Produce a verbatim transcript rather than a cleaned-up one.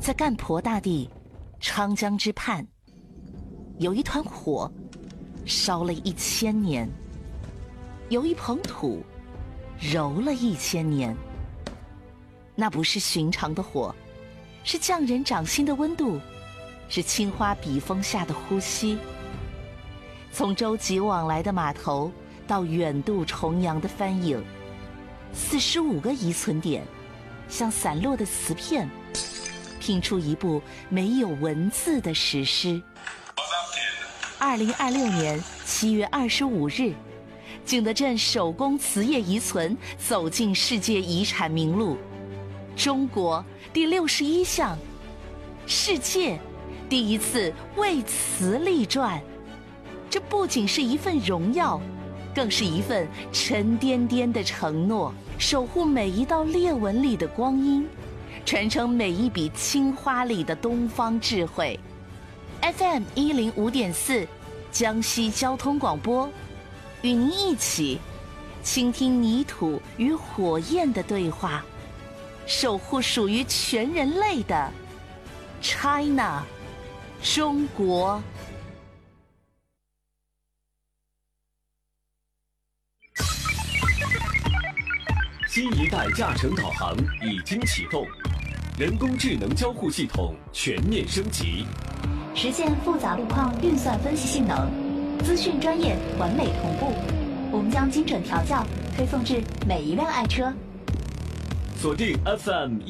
在干婆大地昌江之畔，有一团火烧了一千年，有一捧土揉了一千年。那不是寻常的火，是匠人掌心的温度，是青花笔锋下的呼吸。从舟楫往来的码头到远渡重洋的帆影，四十五个遗存点像散落的瓷片，拼出一部没有文字的史诗。二零二六年七月二十五日，景德镇手工瓷业遗存走进世界遗产名录，中国第六十一项，世界第一次为瓷立传。这不仅是一份荣耀，更是一份沉甸甸的承诺，守护每一道裂纹里的光阴，传承每一笔青花里的东方智慧。 F M 一零五点四江西交通广播，与您一起倾听泥土与火焰的对话，守护属于全人类的 China 中国。 新一代驾乘导航已经启动，人工智能交互系统全面升级， 实现复杂路况运算分析性能，资讯专业完美同步。我们将精准调教推送至每一辆爱车。 锁定 F M